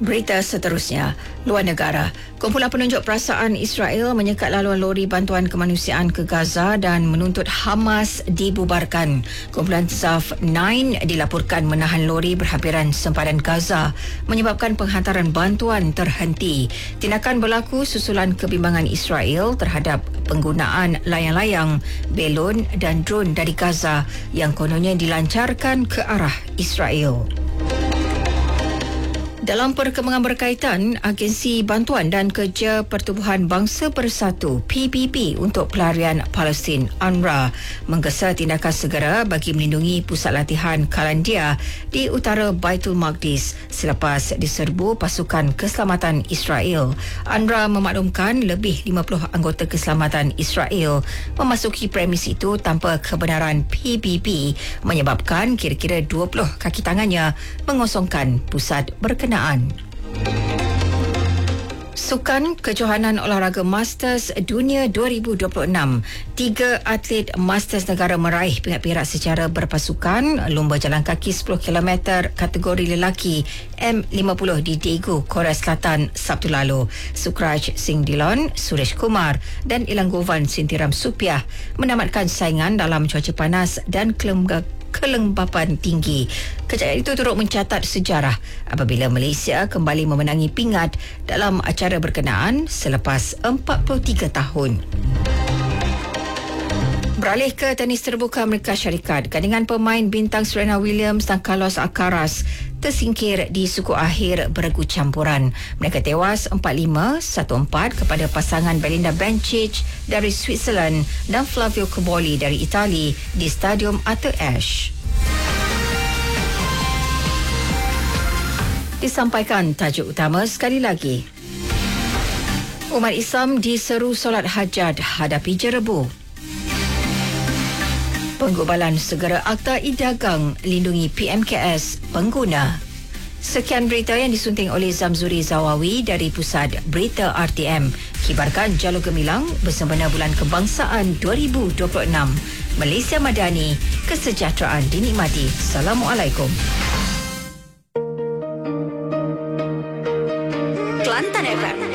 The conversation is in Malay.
Berita seterusnya, luar negara. Kumpulan penunjuk perasaan Israel menyekat laluan lori bantuan kemanusiaan ke Gaza dan menuntut Hamas dibubarkan. Kumpulan Zaf 9 dilaporkan menahan lori berhampiran sempadan Gaza menyebabkan penghantaran bantuan terhenti. Tindakan berlaku susulan kebimbangan Israel terhadap penggunaan layang-layang, belon dan drone dari Gaza yang kononnya dilancarkan ke arah Israel. Dalam perkembangan berkaitan, Agensi Bantuan dan Kerja Pertubuhan Bangsa Bersatu PBB untuk Pelarian Palestin UNRWA menggesa tindakan segera bagi melindungi pusat latihan Kalandia di utara Baitul Maqdis selepas diserbu pasukan keselamatan Israel. UNRWA memaklumkan lebih 50 anggota keselamatan Israel memasuki premis itu tanpa kebenaran PBB menyebabkan kira-kira 20 kaki tangannya mengosongkan pusat berkenaan. Sukan Kejohanan Olahraga Masters Dunia 2026. 3 atlet Masters negara meraih pingat perak secara berpasukan Lumba jalan kaki 10 km kategori lelaki M50 di Daegu, Korea Selatan Sabtu lalu. Sukraj Singh Dillon, Suresh Kumar dan Ilanggovan Sintiram Supiah menamatkan saingan dalam cuaca panas dan kelembapan tinggi. Kejayaan itu turut mencatat sejarah apabila Malaysia kembali memenangi pingat dalam acara berkenaan selepas 43 tahun. Beralih ke tenis terbuka Amerika Syarikat, gandingan pemain bintang Serena Williams dan Carlos Alcaraz tersingkir di suku akhir beregu campuran. Mereka tewas 4-5, 1-4 kepada pasangan Belinda Bencic dari Switzerland dan Flavio Cobolli dari Itali di Stadium Arthur Ashe. Disampaikan tajuk utama sekali lagi. Umat Islam diseru solat hajat hadapi jerebu. Penggubalan segera Akta E-Dagang lindungi PMKS pengguna. Sekian berita yang disunting oleh Zamzuri Zawawi dari Pusat Berita RTM. Kibarkan Jalur Gemilang bersempena Bulan Kebangsaan 2026. Malaysia Madani, kesejahteraan dinikmati. Assalamualaikum. Kelantan FM